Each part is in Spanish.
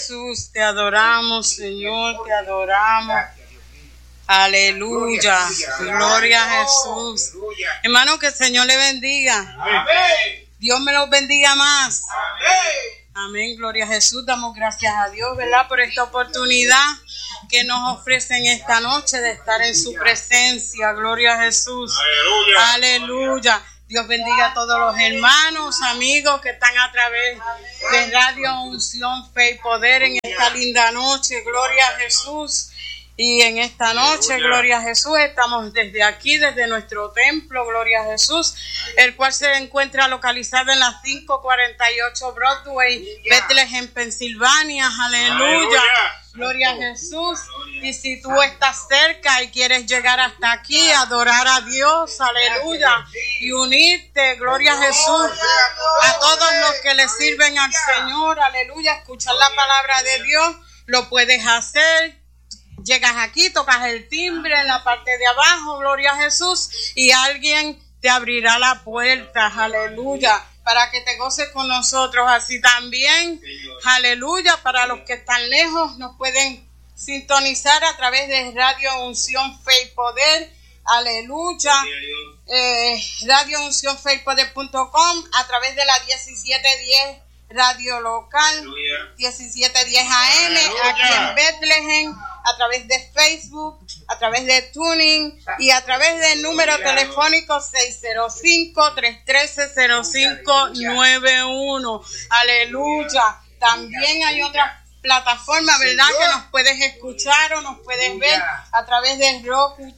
Jesús, te adoramos, Señor, te adoramos. Aleluya, gloria a Jesús. Hermano, que el Señor le bendiga. Amén. Dios me los bendiga más. Amén. Amén, gloria a Jesús. Damos gracias a Dios, ¿verdad? Por esta oportunidad que nos ofrecen esta noche de estar en su presencia. Gloria a Jesús. Aleluya. Aleluya. Dios bendiga a todos los hermanos, amigos que están a través de Radio Unción, Fe y Poder en esta linda noche. Gloria a Jesús. Y en esta noche, Aleluya. gloria a Jesús, estamos desde aquí, desde nuestro templo, gloria a Jesús, el cual se encuentra localizado en la 548 Broadway, Bethlehem, Pensilvania. Aleluya. Aleluya. Gloria a Jesús. Y si tú estás cerca y quieres llegar hasta aquí, adorar a Dios, aleluya, y unirte, gloria a Jesús, a todos los que le sirven al Señor, aleluya, escuchar la palabra de Dios, lo puedes hacer. Llegas aquí, tocas el timbre en la parte de abajo, gloria a Jesús, y alguien te abrirá la puerta, aleluya, para que te goces con nosotros. Así también, aleluya, para los que están lejos, nos pueden sintonizar a través de Radio Unción Fe y Poder, aleluya, Radio Unción Fe y Poder.com, a través de la 1710 Radio Local, 1710 AM, aquí en Bethlehem, a través de Facebook, a través de Tuning y a través del número telefónico 605-313-0591. Aleluya. También hay otras plataformas, ¿verdad? Que nos puedes escuchar o nos puedes ver a través de Roku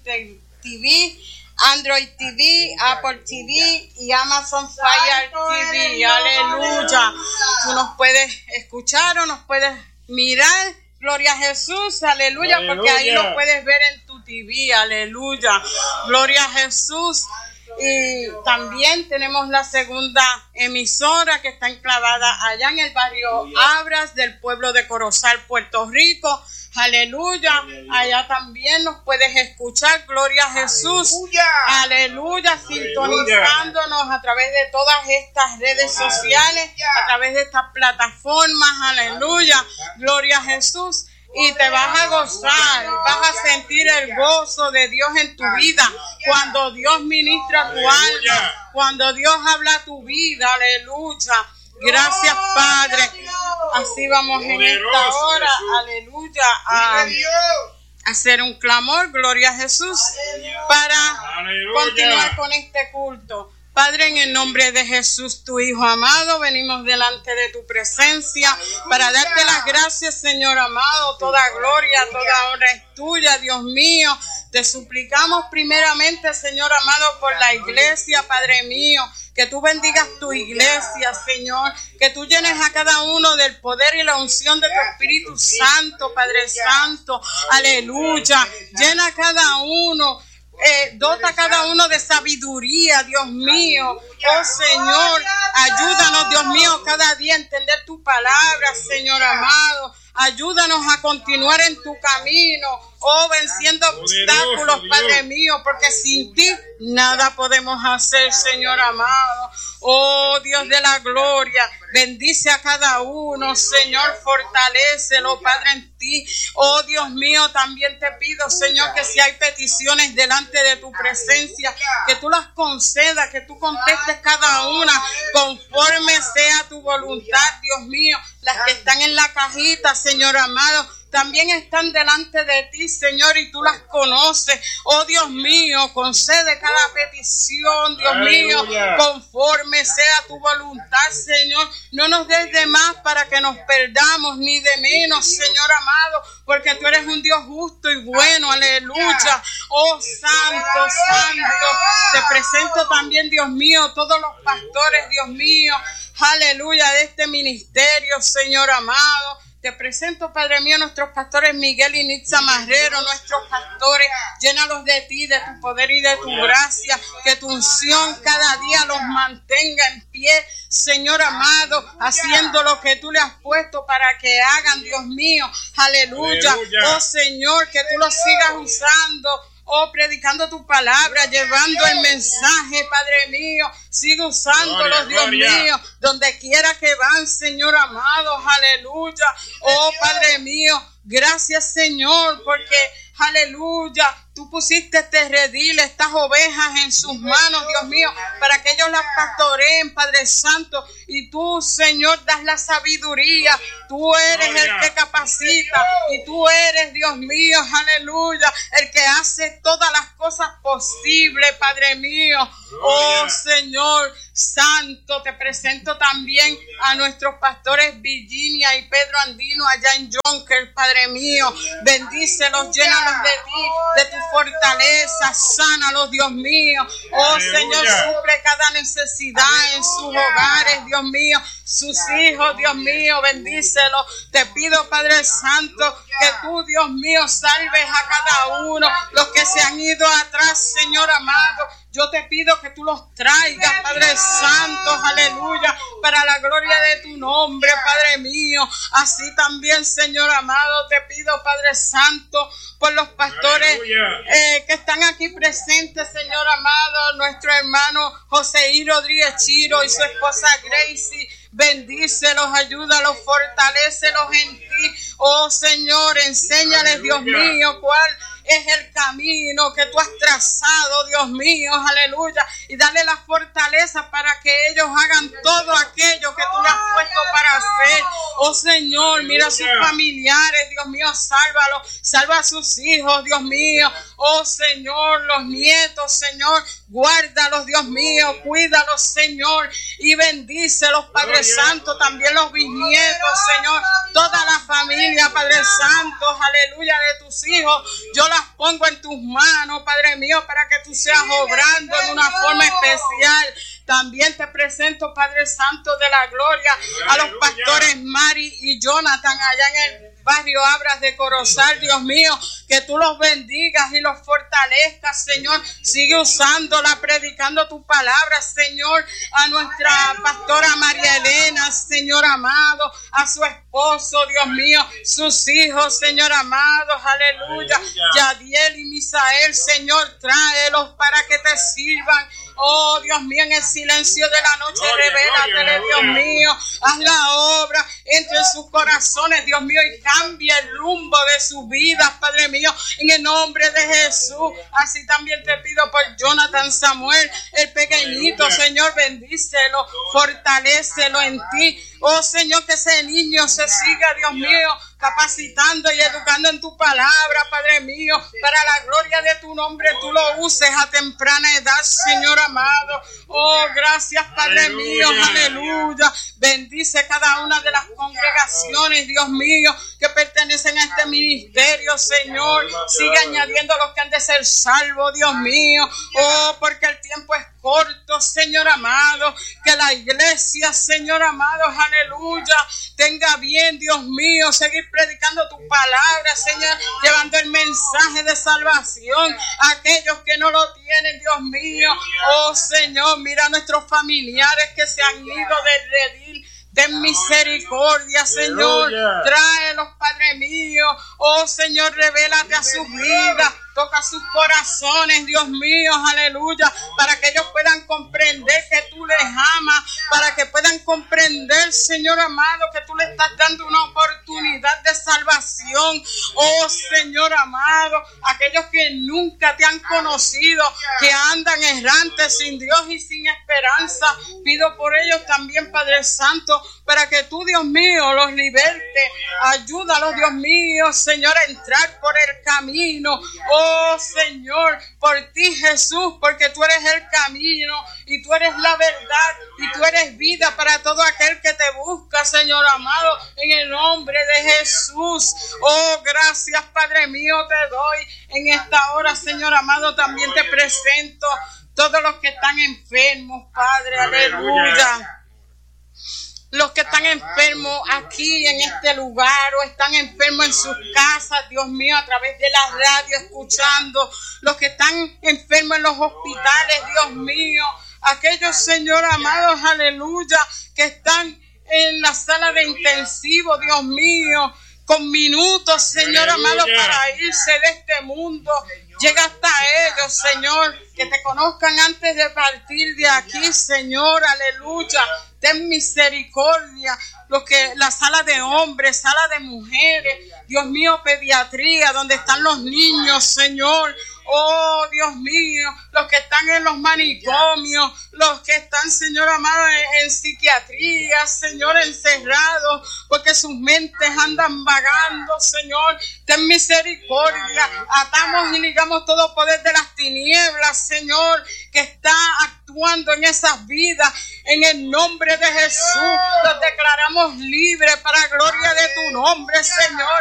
TV, Android TV, Apple TV y Amazon Fire TV. Aleluya. Tú nos puedes escuchar o nos puedes mirar. Gloria a Jesús, aleluya, Aleluya. porque ahí lo puedes ver en tu TV, aleluya. Gloria a Jesús. Y también tenemos la segunda emisora que está enclavada allá en el barrio Abras del pueblo de Corozal, Puerto Rico. Aleluya, allá también nos puedes escuchar, gloria a Jesús, aleluya, sintonizándonos a través de todas estas redes sociales, a través de estas plataformas, aleluya, gloria a Jesús. Y te vas a gozar, vas a sentir el gozo de Dios en tu vida, cuando Dios ministra tu alma, cuando Dios habla a tu vida, aleluya. Gracias, Padre. Así vamos en esta hora, aleluya, a hacer un clamor, gloria a Jesús, para continuar con este culto. Padre, en el nombre de Jesús, tu Hijo amado, venimos delante de tu presencia para darte las gracias, Señor amado. Toda gloria, toda honra es tuya, Dios mío. Te suplicamos primeramente, Señor amado, por la iglesia, Padre mío, que tú bendigas tu iglesia, Señor, que tú llenes a cada uno del poder y la unción de tu Espíritu Santo, Padre Santo, aleluya. Llena a cada uno. Dota a cada uno de sabiduría, Dios mío. Oh Señor, ayúdanos, Dios mío, cada día a entender tu palabra, Señor amado. Ayúdanos a continuar en tu camino, oh, venciendo obstáculos, Padre mío, porque sin ti nada podemos hacer, Señor amado. Oh, Dios de la gloria, bendice a cada uno, Señor, fortalécelo, Padre, en ti. Oh, Dios mío, también te pido, Señor, que si hay peticiones delante de tu presencia, que tú las concedas, que tú contestes cada una conforme sea tu voluntad, Dios mío. Las que están en la cajita, Señor amado, también están delante de ti, Señor, y tú las conoces. Oh, Dios mío, concede cada petición, Dios mío, conforme sea tu voluntad, Señor. No nos des de más para que nos perdamos, ni de menos, Señor amado, porque tú eres un Dios justo y bueno, aleluya. Oh, santo, santo, te presento también, Dios mío, todos los pastores, Dios mío, aleluya, de este ministerio, Señor amado. Te presento, Padre mío, nuestros pastores Miguel y Nitza Marrero, nuestros pastores, llénalos de ti, de tu poder y de tu gracia, que tu unción cada día los mantenga en pie, Señor amado, haciendo lo que tú le has puesto para que hagan, Dios mío, aleluya. Oh Señor, que tú los sigas usando. oh, predicando tu palabra, llevando el mensaje, Padre mío. Sigue usándolos, Dios mío, donde quiera que van, Señor amado, aleluya. Oh, Padre mío, gracias, Señor, porque, aleluya, tú pusiste este redil, estas ovejas en sus manos, Dios mío, para que ellos las pastoreen, Padre Santo. Y tú, Señor, das la sabiduría. Tú eres el que capacita. Y tú eres, Dios mío, aleluya, el que hace todas las cosas posibles, Padre mío. Oh, Señor Santo, te presento también a nuestros pastores Virginia y Pedro Andino allá en Jonker, Padre mío. Bendícelos, llénalos de ti, de tu fortaleza, sánalos, Dios mío. Oh, Señor, suple cada necesidad en sus hogares, Dios mío. Sus hijos, Dios mío, bendícelos. Te pido, Padre Santo, que tú, Dios mío, salves a cada uno, los que se han ido atrás, Señor amado. Yo te pido que tú los traigas, Padre Santo, aleluya, para la gloria de tu nombre, Padre mío. Así también, Señor amado, te pido, Padre Santo, por los pastores que están aquí presentes, Señor amado, nuestro hermano José I. Rodríguez Chiro y su esposa Gracie. Bendícelos, ayúdalos, fortalécelos en ti. Oh, Señor, enséñales, Dios mío, cuál es el camino que tú has trazado, Dios mío, aleluya, y dale la fortaleza para que ellos hagan todo aquello que tú les has puesto para hacer. Oh, Señor, mira a sus familiares, Dios mío, sálvalos, salva a sus hijos, Dios mío. Oh, Señor, los nietos, Señor, guárdalos, Dios mío, cuídalos, Señor, y bendícelos, Padre Santo, también los bisnietos, Señor, toda la familia, Padre Santo, aleluya, de tus hijos. Yo las pongo en tus manos, Padre mío, para que tú seas obrando en una forma especial. También te presento, Padre Santo de la gloria, a los pastores Mari y Jonathan allá en el barrio Abras de Corozal, Dios mío, que tú los bendigas y los fortalezcas, Señor. Sigue usándola, predicando tu palabra, Señor, a nuestra pastora María Elena, Señor amado, a su esposo, Dios mío, sus hijos, Señor amado, aleluya, Yadiel y Misael, Señor, tráelos para que te sirvan. Oh, Dios mío, en el silencio de la noche, revélatele, Dios mío, haz la obra, entre en sus corazones, Dios mío, y cambia el rumbo de sus vidas, Padre mío, en el nombre de Jesús. Así también te pido por Jonathan Samuel, el pequeñito, Señor, bendícelo, fortalécelo en ti. Oh, Señor, que ese niño se siga, Dios mío, capacitando y educando en tu palabra, Padre mío, para la gloria de tu nombre, tú lo uses a temprana edad, Señor amado. Oh, gracias, Padre mío, aleluya. Bendice cada una de las congregaciones, Dios mío, que pertenecen a este ministerio, Señor. Sigue añadiendo los que han de ser salvos, Dios mío. Oh, porque el tiempo es corto, Señor amado. Que la iglesia, Señor amado, aleluya, tenga bien, Dios mío, seguir predicando tu palabra, Señor, llevando el mensaje de salvación a aquellos que no lo tienen, Dios mío. Oh, Señor, mira a nuestros familiares que se han ido del redil. Ten misericordia, Señor. Tráelos, Padre mío. Oh, Señor, revélate a sus vidas. Toca sus corazones, Dios mío, aleluya, para que ellos puedan comprender que tú les amas, para que puedan comprender, Señor amado, que tú le estás dando una oportunidad de salvación. Oh, Señor amado, aquellos que nunca te han conocido, que andan errantes sin Dios y sin esperanza, pido por ellos también, Padre Santo, para que tú, Dios mío, los liberte. Ayúdalos, Dios mío, Señor, a entrar por el camino. Oh, Señor, por ti, Jesús, porque tú eres el camino y tú eres la verdad y tú eres vida para todo aquel que te busca, Señor amado, en el nombre de Jesús. Oh, gracias, Padre mío, te doy en esta hora, Señor amado. También te presento todos los que están enfermos, Padre, aleluya. Los que están enfermos aquí en este lugar o están enfermos en sus casas, Dios mío, a través de la radio escuchando. Los que están enfermos en los hospitales, Dios mío. Aquellos, Señor amados, aleluya, que están en la sala de intensivo, Dios mío. con minutos, Señor amado, para irse de este mundo. Llega hasta ellos, Señor, que te conozcan antes de partir de aquí, Señor, aleluya. Ten misericordia, la sala de hombres, sala de mujeres, Dios mío, pediatría, donde están los niños, Señor. Oh, Dios mío, los que están en los manicomios, los que están, Señor amado, en psiquiatría, Señor, encerrados, porque sus mentes andan vagando, Señor. Ten misericordia. Atamos y ligamos todo poder de las tinieblas, Señor, que está actuando en esas vidas. En el nombre de Jesús, los declaramos libres para gloria de tu nombre, Señor.